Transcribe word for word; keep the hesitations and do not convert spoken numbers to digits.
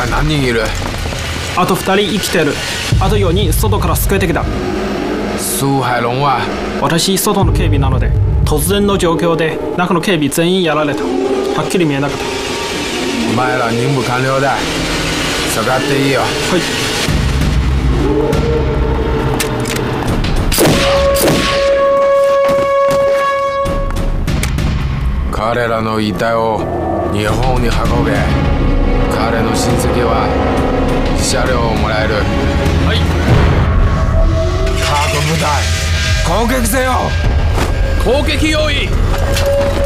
何人いる？ あとふたり生きてる。あとよにん外から救えてきた。 苏海龍は？ 私外の警備なので、突然の状況で中の警備全員やられた。はっきり見えなかった。 お前ら任務完了だ。下がっていいよ。 はい。 彼らの遺体を日本に運べ。彼の親戚は車両をもらえる。 はい。 各部隊攻撃せよ。 攻撃用意。